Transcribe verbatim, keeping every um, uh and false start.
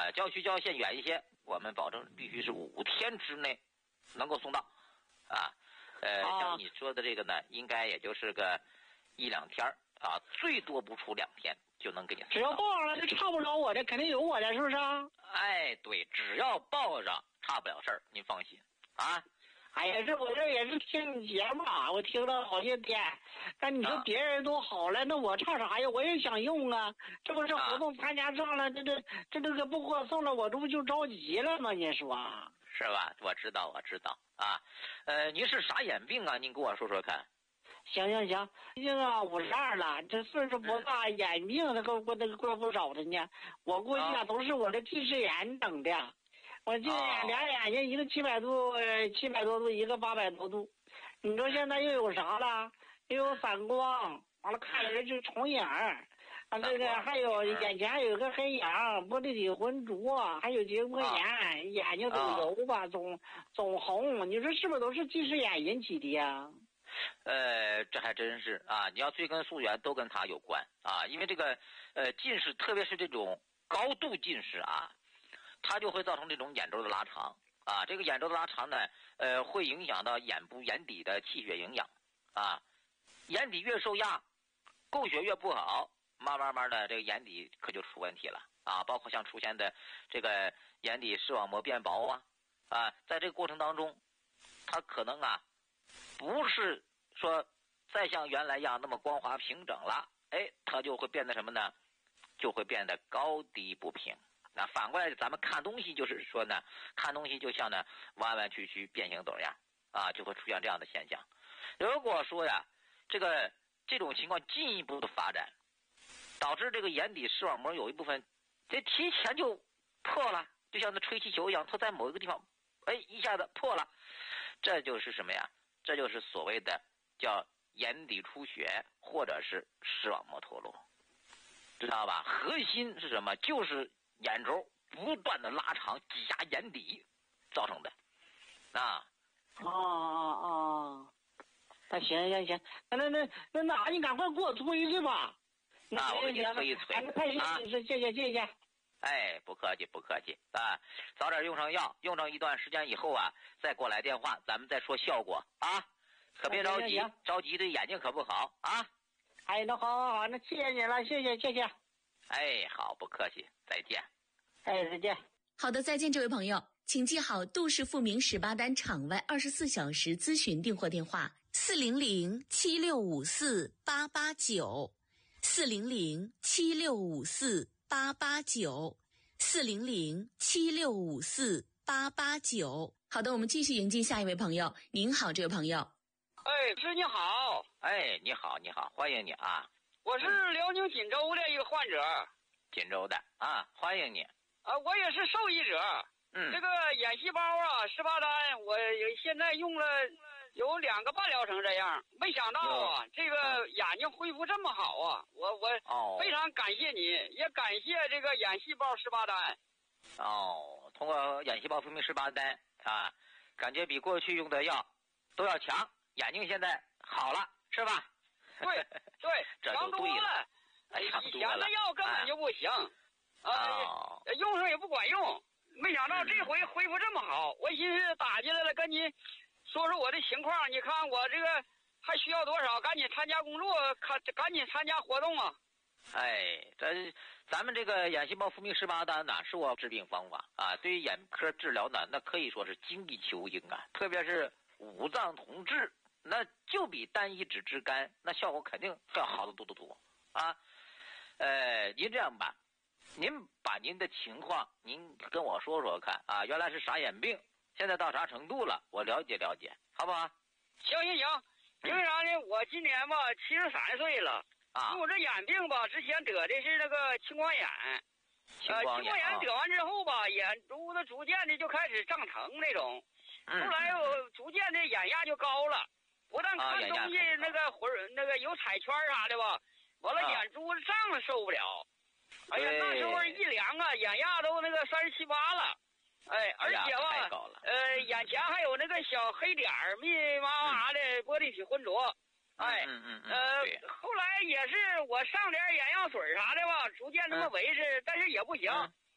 啊，郊区郊县远一些，我们保证必须是五天之内能够送到，啊，呃， 啊像你说的这个呢，应该也就是个一两天啊，最多不出两天就能给你送到。 只要报上了，这差不着我的，肯定有我的，是不是啊？ 哎，对，只要报上，差不了事儿，您放心啊。 哎呀，这我这也是听你节目啊，我听了好些天。但你说别人都好了，那我差啥呀？我也想用啊。这不是活动参加上了，这这这这个不给我送了，我这不就着急了吗？你说是吧？我知道，我知道啊。呃，您是啥眼病啊？您跟我说说看。 行行行，毕竟啊五十二了，这岁数不大，嗯、眼病那个过那个过不少的呢。我估计啊，都是我的近视眼等的。我这眼俩眼睛，一个七百度，七百多度，一个八百多度。你说现在又有啥了？又有散光，完了看人就重影儿，啊，这个还有眼前还有个黑影，玻璃体浑浊，还有结膜炎，眼睛总油吧，总总红。你说是不是都是近视眼引起的呀？ 呃，这还真是啊！你要追根溯源，都跟它有关啊，因为这个呃近视，特别是这种高度近视啊。它就会造成这种眼周的拉长啊，这个眼周的拉长呢，呃，会影响到眼部眼底的气血营养啊，眼底越受压，供血越不好，慢慢慢的这个眼底可就出问题了啊，包括像出现的这个眼底视网膜变薄啊啊，在这个过程当中，它可能啊，不是说再像原来一样那么光滑平整了，哎，它就会变得什么呢？就会变得高低不平。那反过来，咱们看东西就是说呢，看东西就像呢弯弯曲曲、变形走样啊，就会出现这样的现象。如果说呀，这个这种情况进一步的发展，导致这个眼底视网膜有一部分这提前就破了，就像那吹气球一样，它在某一个地方，哎，一下子破了，这就是什么呀？这就是所谓的叫眼底出血，或者是视网膜脱落，知道吧？核心是什么？就是眼轴不断的拉长挤压眼底造成的啊。 哦哦哦，那行行行，那那那那哪你赶快给我推去吧。 那我给你推一推啊！谢谢谢谢。 哎，不客气不客气啊！早点用上药，用上一段时间以后啊，再给我来电话，咱们再说效果啊。可别着急，着急对眼睛可不好啊。 哎，那好好好，那谢谢你了，谢谢谢谢。 哎，好，不客气，再见。 哎，再见。 好的，再见，这位朋友，请记好杜氏复明十八单场外二十四小时咨询订货电话：四零零七六五四八八九，四零零七六五四八八九，四零零七六五四八八九。好的，我们继续迎接下一位朋友。您好，这位朋友。 哎，师你好。 哎，你好，你好，欢迎你啊。 我是辽宁锦州的一个患者。 锦州的啊，欢迎你。 啊，我也是受益者。 嗯， 这个眼细胞啊，十八单，我现在用了有两个半疗程这样，没想到啊，这个眼睛恢复这么好啊！我我非常感谢你，也感谢这个眼细胞十八单。 哦，通过眼细胞复明十八单啊，感觉比过去用的药都要强，眼睛现在好了，是吧？ 对对，强多了。以前的药根本就不行，啊， 哦、 用上也不管用。没想到这回恢复这么好，我寻思打进来了，跟你说说我的情况。你看我这个还需要多少？赶紧参加工作，看赶紧参加活动啊！ 哎，这咱们这个眼细胞复明十八单呢，是我治病方法啊。对于眼科治疗呢，那可以说是精益求精啊。特别是五脏同治，那就比单一只治肝那效果肯定要好得多得多啊。呃，您这样吧。您把您的情况您跟我说说看啊，原来是啥眼病，现在到啥程度了，我了解了解，好不好？ 行行行，因为啥呢？我今年吧七十三岁了啊，我这眼病吧之前得的是那个青光眼， 青光眼，呃、 青光眼得完之后吧，眼珠子逐渐的就开始胀疼那种， 嗯、 后来我逐渐的眼压就高了，不但看东西那个魂那个有彩圈啥的吧，完了眼珠子胀了受不了。哎呀，那时候一量啊，眼压都那个三十七八了，哎，而且吧，呃，眼前还有那个小黑点儿，密密麻麻的玻璃体浑浊，哎， 嗯嗯嗯， 呃，后来也是我上点眼药水啥的吧，逐渐这么维持，但是也不行，